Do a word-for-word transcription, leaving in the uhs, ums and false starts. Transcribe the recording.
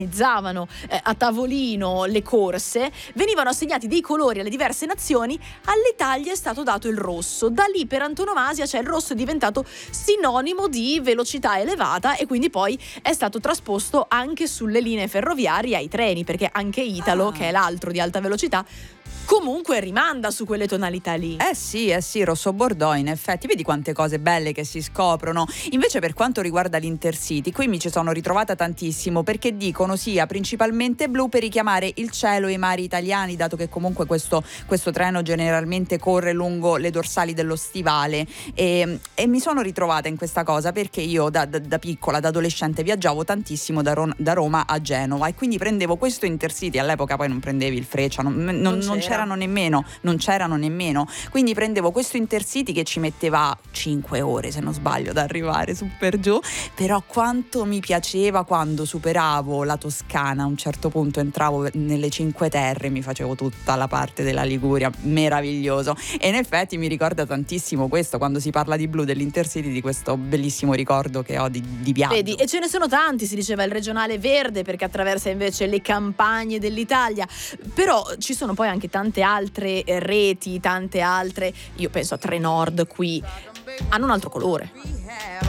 organizzavano eh, a tavolino le corse, venivano assegnati dei colori alle diverse nazioni. All'Italia è stato dato il rosso. Da lì per antonomasia, cioè il rosso è diventato sinonimo di velocità elevata, e quindi poi è stato trasposto anche sulle linee ferroviarie, ai treni, perché anche Italo, Ah. che è l'altro di alta velocità, comunque rimanda su quelle tonalità lì. Eh sì, eh sì, rosso bordeaux, in effetti, vedi quante cose belle che si scoprono. Invece per quanto riguarda l'Intercity, qui mi ci sono ritrovata tantissimo, perché dicono sia principalmente blu per richiamare il cielo e i mari italiani, dato che comunque questo, questo treno generalmente corre lungo le dorsali dello stivale, e, e mi sono ritrovata in questa cosa perché io da, da, da piccola, da adolescente, viaggiavo tantissimo da, Ro- da Roma a Genova, e quindi prendevo questo Intercity. All'epoca poi non prendevi il Freccia, non, non, Non non c'era. c'erano nemmeno, non c'erano nemmeno, quindi prendevo questo Intercity che ci metteva cinque ore, se non sbaglio, ad arrivare su per giù. Però quanto mi piaceva quando superavo la Toscana, a un certo punto entravo nelle Cinque Terre, mi facevo tutta la parte della Liguria, meraviglioso. E in effetti mi ricorda tantissimo questo, quando si parla di blu dell'Intercity, di questo bellissimo ricordo che ho di, di viaggio. Vedi, e ce ne sono tanti, si diceva il regionale verde perché attraversa invece le campagne dell'Italia, però ci sono poi anche tante altre eh, reti, tante altre, io penso a Trenord qui, hanno un altro colore.